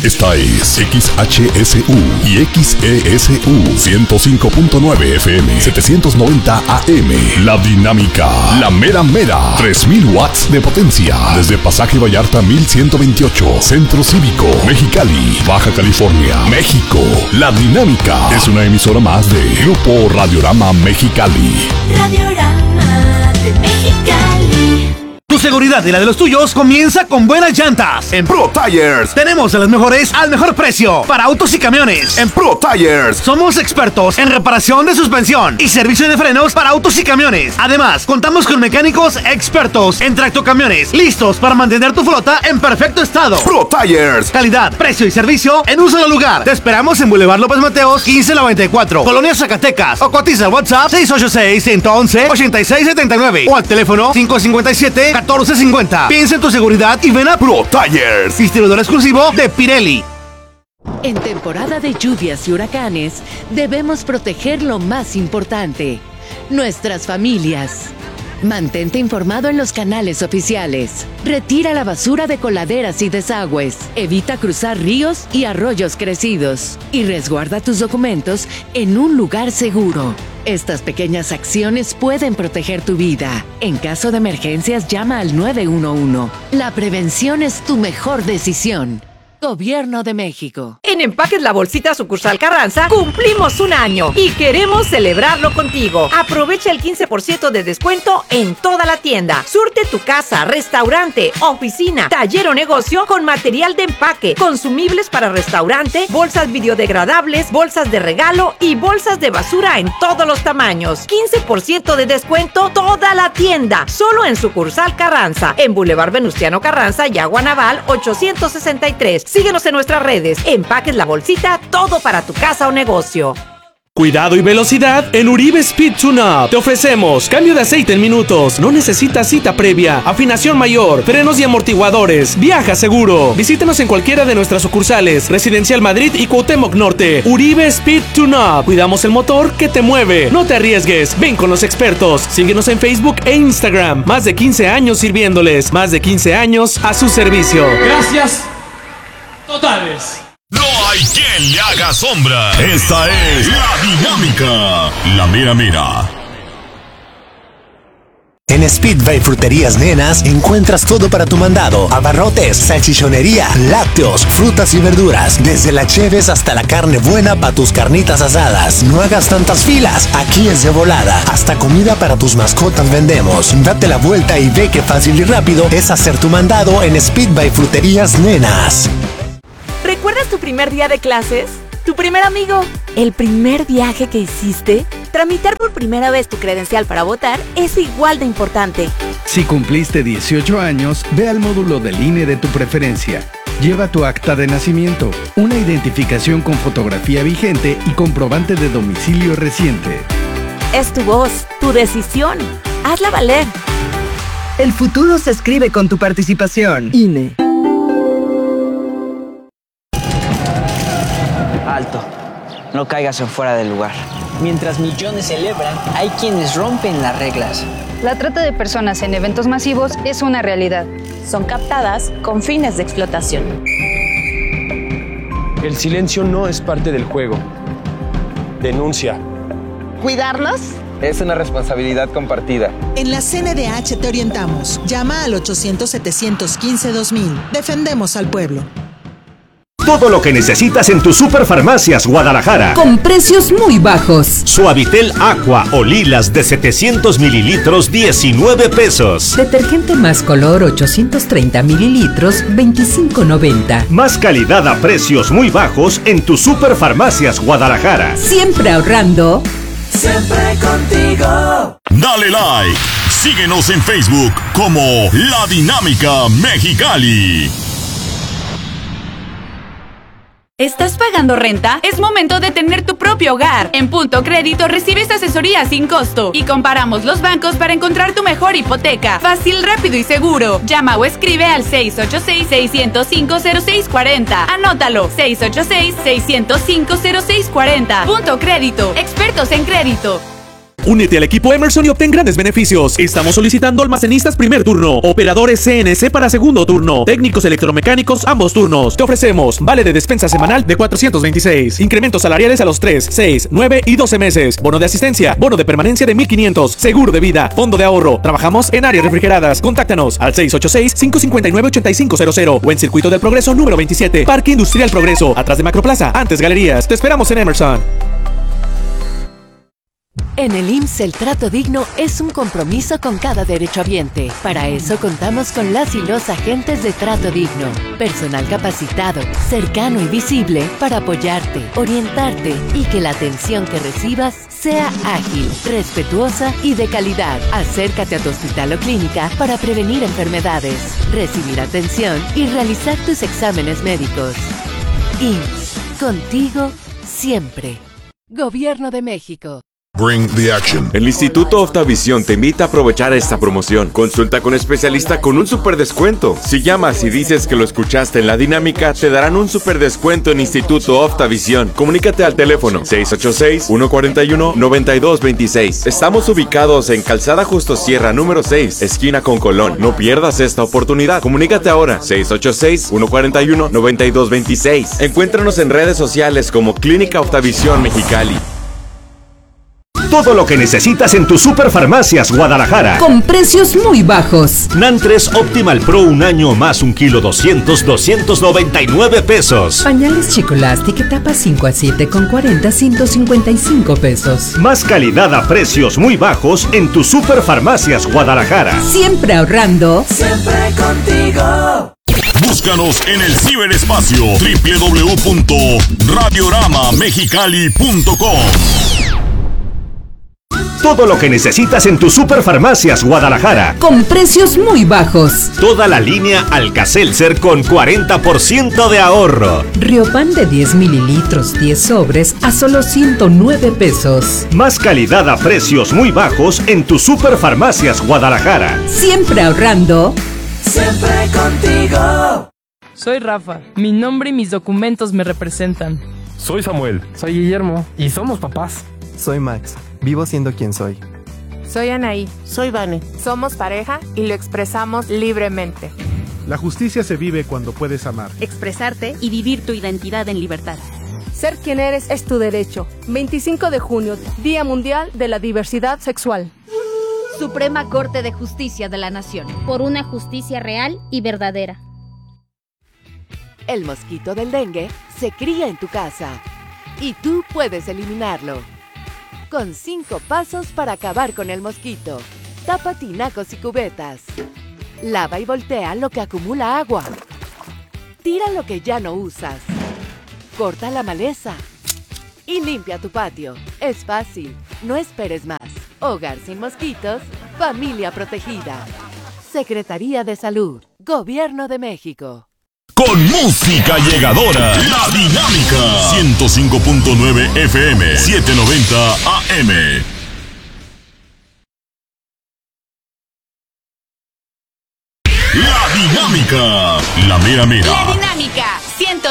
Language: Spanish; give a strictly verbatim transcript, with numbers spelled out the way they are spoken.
Esta es X H S U y X E S U ciento cinco punto nueve F M, setecientos noventa A M. La Dinámica, la mera mera, tres mil watts de potencia. Desde Pasaje Vallarta mil ciento veintiocho, Centro Cívico, Mexicali, Baja California, México. La Dinámica es una emisora más de Grupo Radiorama Mexicali. Radiorama de Mexicali. Tu seguridad y la de los tuyos comienza con buenas llantas. En Pro Tires tenemos de las mejores al mejor precio para autos y camiones. En Pro Tires somos expertos en reparación de suspensión y servicio de frenos para autos y camiones. Además, contamos con mecánicos expertos en tractocamiones, listos para mantener tu flota en perfecto estado. Pro Tires, calidad, precio y servicio en un solo lugar. Te esperamos en Boulevard López Mateos quince noventa y cuatro, Colonia Zacatecas, o cotiza al WhatsApp seis ocho seis, uno uno uno, ocho seis siete nueve o al teléfono cinco cinco siete, catorce cincuenta. Piensa en tu seguridad y ven a Pro Tires, distribuidor exclusivo de Pirelli. En temporada de lluvias y huracanes, debemos proteger lo más importante: nuestras familias. Mantente informado en los canales oficiales. Retira la basura de coladeras y desagües. Evita cruzar ríos y arroyos crecidos. Y resguarda tus documentos en un lugar seguro. Estas pequeñas acciones pueden proteger tu vida. En caso de emergencias, llama al nueve uno uno. La prevención es tu mejor decisión. Gobierno de México. En Empaques La Bolsita Sucursal Carranza cumplimos un año y queremos celebrarlo contigo. Aprovecha el quince por ciento de descuento en toda la tienda. Surte tu casa, restaurante, oficina, taller o negocio con material de empaque, consumibles para restaurante, bolsas biodegradables, bolsas de regalo y bolsas de basura en todos los tamaños. quince por ciento de descuento toda la tienda, solo en Sucursal Carranza, en Boulevard Venustiano Carranza y Agua Naval ochocientos sesenta y tres. Síguenos en nuestras redes. Empaques La Bolsita, todo para tu casa o negocio. Cuidado y velocidad en Uribe Speed Tune-Up. Te ofrecemos cambio de aceite en minutos. No necesitas cita previa. Afinación mayor, frenos y amortiguadores. Viaja seguro. Visítanos en cualquiera de nuestras sucursales. Residencial Madrid y Cuauhtémoc Norte. Uribe Speed Tune-Up. Cuidamos el motor que te mueve. No te arriesgues. Ven con los expertos. Síguenos en Facebook e Instagram. Más de quince años sirviéndoles. Más de quince años a su servicio. Gracias totales. No hay quien le haga sombra. Esta es La Dinámica, la mera mera. En Speedway Fruterías Nenas encuentras todo para tu mandado: abarrotes, salchichonería, lácteos, frutas y verduras, desde la cheves hasta la carne buena para tus carnitas asadas. No hagas tantas filas, aquí es de volada. Hasta comida para tus mascotas vendemos. Date la vuelta y ve qué fácil y rápido es hacer tu mandado en Speedway Fruterías Nenas. ¿Recuerdas tu primer día de clases? ¿Tu primer amigo? ¿El primer viaje que hiciste? Tramitar por primera vez tu credencial para votar es igual de importante. Si cumpliste dieciocho años, ve al módulo del I N E de tu preferencia. Lleva tu acta de nacimiento, una identificación con fotografía vigente y comprobante de domicilio reciente. Es tu voz, tu decisión. Hazla valer. El futuro se escribe con tu participación. I N E. Alto, no caigas en fuera del lugar. Mientras millones celebran, hay quienes rompen las reglas. La trata de personas en eventos masivos es una realidad. Son captadas con fines de explotación. El silencio no es parte del juego. Denuncia. ¿Cuidarnos? Es una responsabilidad compartida. En la C N D H te orientamos. Llama al ochocientos, setecientos quince, dos mil. Defendemos al pueblo. Todo lo que necesitas en tu Superfarmacias Guadalajara. Con precios muy bajos. Suavitel Aqua o Lilas de setecientos mililitros, diecinueve pesos. Detergente Más Color ochocientos treinta mililitros, veinticinco noventa. Más calidad a precios muy bajos en tu Superfarmacias Guadalajara. Siempre ahorrando. Siempre contigo. Dale like. Síguenos en Facebook como La Dinámica Mexicali. ¿Estás pagando renta? Es momento de tener tu propio hogar. En Punto Crédito recibes asesoría sin costo y comparamos los bancos para encontrar tu mejor hipoteca. Fácil, rápido y seguro. Llama o escribe al seis ocho seis, seis cero cinco, cero seis cuatro cero. Anótalo. seis ocho seis, seis cero cinco, cero seis cuatro cero. Punto Crédito. Expertos en crédito. Únete al equipo Emerson y obtén grandes beneficios. Estamos solicitando almacenistas primer turno, operadores C N C para segundo turno, técnicos electromecánicos ambos turnos. Te ofrecemos vale de despensa semanal de cuatrocientos veintiséis, incrementos salariales a los tres, seis, nueve y doce meses, bono de asistencia, bono de permanencia de mil quinientos, seguro de vida, fondo de ahorro. Trabajamos en áreas refrigeradas. Contáctanos al seis ocho seis, cinco cinco nueve, ocho cinco cero cero o en Circuito del Progreso número veintisiete, Parque Industrial Progreso, atrás de Macroplaza, antes Galerías. Te esperamos en Emerson. En el I M S S el trato digno es un compromiso con cada derechohabiente. Para eso contamos con las y los agentes de trato digno. Personal capacitado, cercano y visible para apoyarte, orientarte y que la atención que recibas sea ágil, respetuosa y de calidad. Acércate a tu hospital o clínica para prevenir enfermedades, recibir atención y realizar tus exámenes médicos. I M S S, contigo siempre. Gobierno de México. Bring the action. El Instituto Optavisión te invita a aprovechar esta promoción. Consulta con especialista con un super descuento. Si llamas y dices que lo escuchaste en la dinámica, te darán un super descuento en Instituto Optavisión. Comunícate al teléfono seis ocho seis, uno cuatro uno, nueve dos dos seis. Estamos ubicados en Calzada Justo Sierra número seis, esquina con Colón. No pierdas esta oportunidad. Comunícate ahora seis ocho seis, uno cuatro uno, nueve dos dos seis. Encuéntranos en redes sociales como Clínica Optavisión Mexicali. Todo lo que necesitas en tu Superfarmacias Guadalajara. Con precios muy bajos. Nantres Optimal Pro un año más un kilo doscientos, doscientos noventa y nueve pesos. Pañales Chicolastic etapa cinco a siete con cuarenta, ciento cincuenta y cinco pesos. Más calidad a precios muy bajos en tu Superfarmacias Guadalajara. Siempre ahorrando. Siempre contigo. Búscanos en el ciberespacio doble u doble u doble u punto radiorama mexicali punto com. Todo lo que necesitas en tu Superfarmacias Guadalajara. Con precios muy bajos. Toda la línea Alka-Seltzer con cuarenta por ciento de ahorro. Riopan de diez mililitros, diez sobres a solo ciento nueve pesos. Más calidad a precios muy bajos en tu Superfarmacias Guadalajara. Siempre ahorrando. Siempre contigo. Soy Rafa. Mi nombre y mis documentos me representan. Soy Samuel. Soy Guillermo. Y somos papás. Soy Max. Vivo siendo quien soy. Soy Anaí. Soy Vane. Somos pareja y lo expresamos libremente. La justicia se vive cuando puedes amar, expresarte y vivir tu identidad en libertad. Ser quien eres es tu derecho. veinticinco de junio, Día Mundial de la Diversidad Sexual. Suprema Corte de Justicia de la Nación. Por una justicia real y verdadera. El mosquito del dengue se cría en tu casa y tú puedes eliminarlo. Con cinco pasos para acabar con el mosquito. Tapa tinacos y cubetas. Lava y voltea lo que acumula agua. Tira lo que ya no usas. Corta la maleza. Y limpia tu patio. Es fácil. No esperes más. Hogar sin mosquitos. Familia protegida. Secretaría de Salud. Gobierno de México. Con música llegadora, La Dinámica, ciento cinco punto nueve F M, setecientos noventa A M. La Dinámica, la mera mera. La Dinámica, ciento